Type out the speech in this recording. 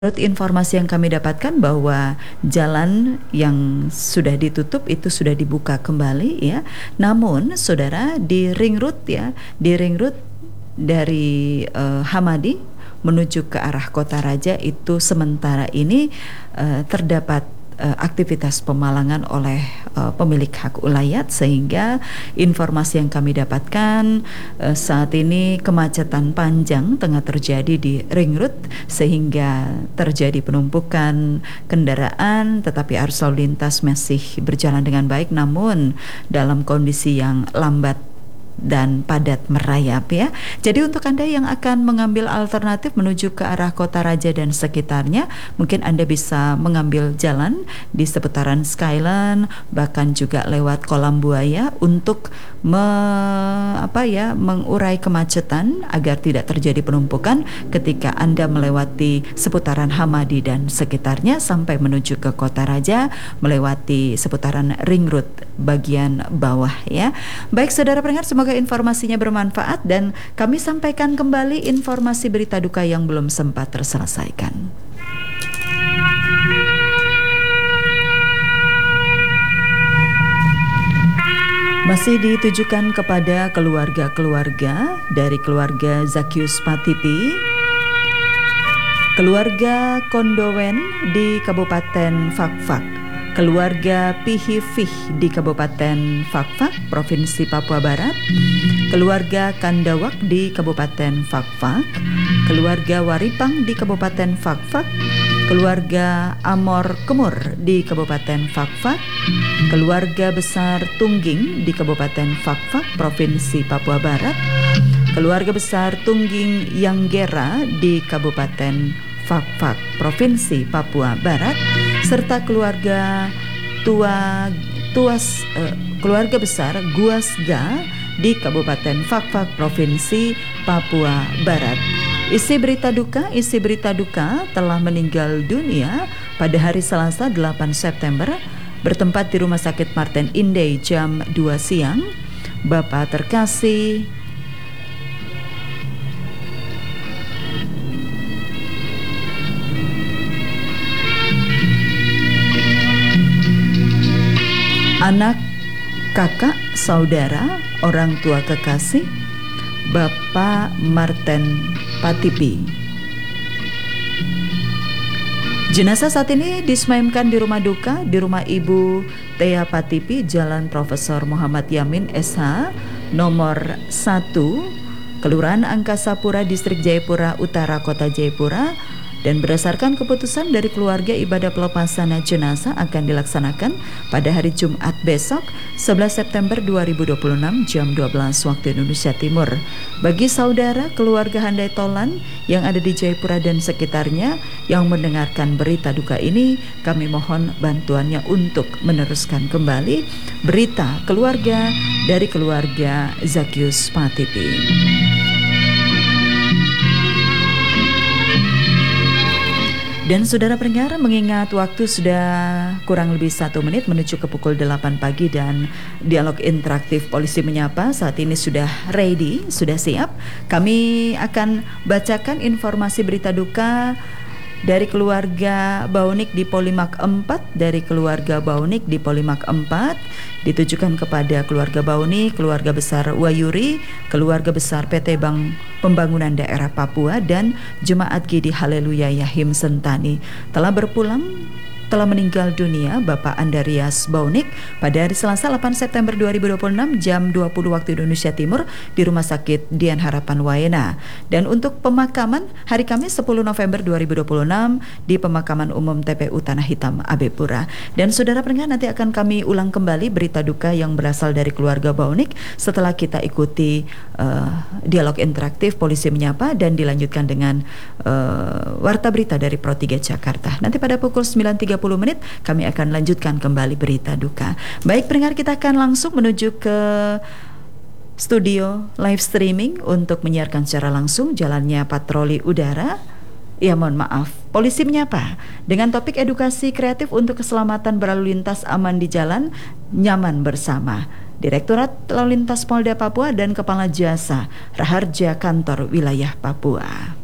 Menurut informasi yang kami dapatkan bahwa jalan yang sudah ditutup itu sudah dibuka kembali ya. Namun saudara di ring road dari Hamadi menuju ke arah Kota Raja itu sementara ini terdapat aktivitas pemalangan oleh pemilik hak ulayat, sehingga informasi yang kami dapatkan saat ini kemacetan panjang tengah terjadi di ring road sehingga terjadi penumpukan kendaraan, tetapi arus lalu lintas masih berjalan dengan baik namun dalam kondisi yang lambat dan padat merayap ya. Jadi untuk Anda yang akan mengambil alternatif menuju ke arah Kota Raja dan sekitarnya, mungkin Anda bisa mengambil jalan di seputaran Skyland, bahkan juga lewat Kolam Buaya untuk mengurai kemacetan agar tidak terjadi penumpukan ketika Anda melewati seputaran Hamadi dan sekitarnya sampai menuju ke Kota Raja melewati seputaran ring road bagian bawah ya. Baik saudara pendengar, semoga informasinya bermanfaat dan kami sampaikan kembali informasi berita duka yang belum sempat terselesaikan. Masih ditujukan kepada keluarga-keluarga dari keluarga Zakius Patipi, keluarga Kondowen di Kabupaten Fakfak, keluarga Pihifih di Kabupaten Fakfak, Provinsi Papua Barat, keluarga Kandawak di Kabupaten Fakfak, keluarga Waripang di Kabupaten Fakfak, keluarga Amor Kemur di Kabupaten Fakfak, keluarga besar Tungging di Kabupaten Fakfak, Provinsi Papua Barat, keluarga besar Tungging Yanggera di Kabupaten Fakfak, Provinsi Papua Barat, serta keluarga keluarga besar Guasga di Kabupaten Fakfak, Provinsi Papua Barat. Isi berita duka telah meninggal dunia pada hari Selasa 8 September bertempat di Rumah Sakit Martin Inday jam 2 siang. Bapak terkasih anak, kakak, saudara, orang tua kekasih, Bapak Martin Patipi. Jenazah saat ini disemayamkan di rumah duka di rumah Ibu Tea Patipi, Jalan Profesor Muhammad Yamin SH, nomor 1, Kelurahan Angkasa Pura, Distrik Jayapura Utara, Kota Jayapura. Dan berdasarkan keputusan dari keluarga, ibadah pelepasan jenazah akan dilaksanakan pada hari Jumat besok 11 September 2026 jam 12 waktu Indonesia Timur. Bagi saudara keluarga Handai Tolan yang ada di Jayapura dan sekitarnya yang mendengarkan berita duka ini, kami mohon bantuannya untuk meneruskan kembali berita keluarga dari keluarga Zakius Patipi. Dan saudara pendengar, mengingat waktu sudah kurang lebih 1 menit menuju ke pukul 8 pagi dan dialog interaktif Polisi Menyapa saat ini sudah ready, sudah siap. Kami akan bacakan informasi berita duka dari keluarga Baunik di Polimak 4, dari keluarga Baunik di Polimak 4 ditujukan kepada keluarga Bauni, keluarga besar Wayuri, keluarga besar PT Bank Pembangunan Daerah Papua dan Jemaat Gidi Haleluya Yahim Sentani. Telah meninggal dunia Bapak Andarias Baunik pada hari Selasa 8 September 2026 jam 20 waktu Indonesia Timur di Rumah Sakit Dian Harapan Waena. Dan untuk pemakaman hari Kamis 10 November 2026 di Pemakaman Umum TPU Tanah Hitam Abepura. Dan saudara pendengar, nanti akan kami ulang kembali berita duka yang berasal dari keluarga Baunik setelah kita ikuti dialog interaktif Polisi Menyapa dan dilanjutkan dengan warta berita dari Pro 3 Jakarta. Nanti pada pukul 9.30 kami akan lanjutkan kembali berita duka. Baik pendengar, kita akan langsung menuju ke studio live streaming untuk menyiarkan secara langsung jalannya patroli udara. Ya mohon maaf, Polisi Menyapa dengan topik edukasi kreatif untuk keselamatan berlalu lintas aman di jalan, nyaman bersama. Direktorat Lalu Lintas Polda Papua dan Kepala Jasa Raharja Kantor Wilayah Papua.